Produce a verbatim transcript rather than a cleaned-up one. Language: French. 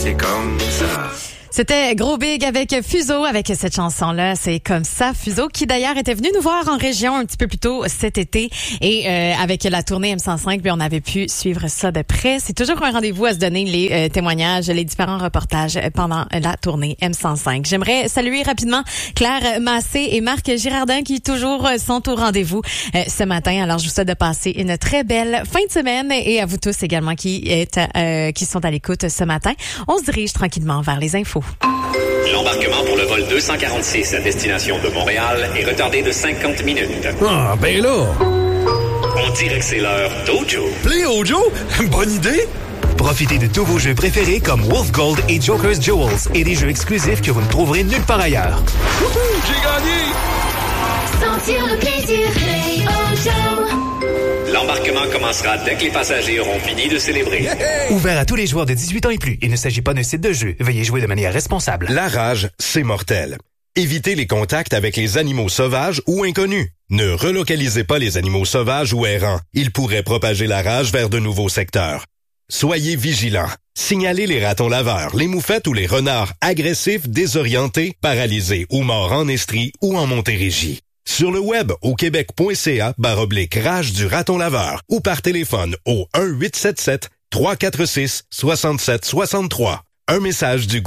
c'est comme ça. C'était Gros Big avec Fuseau, avec cette chanson-là, c'est comme ça. Fuseau, qui d'ailleurs était venu nous voir en région un petit peu plus tôt cet été, et euh, avec la tournée M cent cinq, puis on avait pu suivre ça de près. C'est toujours un rendez-vous à se donner, les euh, témoignages, les différents reportages pendant la tournée M cent cinq. J'aimerais saluer rapidement Claire Massé et Marc Girardin qui toujours sont au rendez-vous euh, ce matin. Alors je vous souhaite de passer une très belle fin de semaine, et à vous tous également qui êtes euh, qui sont à l'écoute ce matin. On se dirige tranquillement vers les infos. L'embarquement pour le vol deux cent quarante-six à destination de Montréal est retardé de cinquante minutes. Ah, ben là! On dirait que c'est l'heure d'Ojo. Play Ojo? Bonne idée! Profitez de tous vos jeux préférés comme Wolf Gold et Joker's Jewels et des jeux exclusifs que vous ne trouverez nulle part ailleurs. Wouhou! J'ai gagné! Sentir le plaisir, Play Ojo. L'embarquement commencera dès que les passagers auront fini de célébrer. Yeah! Ouvert à tous les joueurs de dix-huit ans et plus. Il ne s'agit pas d'un site de jeu. Veuillez jouer de manière responsable. La rage, c'est mortel. Évitez les contacts avec les animaux sauvages ou inconnus. Ne relocalisez pas les animaux sauvages ou errants. Ils pourraient propager la rage vers de nouveaux secteurs. Soyez vigilants. Signalez les ratons laveurs, les moufettes ou les renards agressifs, désorientés, paralysés ou morts en estrie ou en Montérégie. Sur le web au québec.ca barre oblique rage du raton laveur ou par téléphone au un huit sept sept trois quatre six six sept six trois. Un message du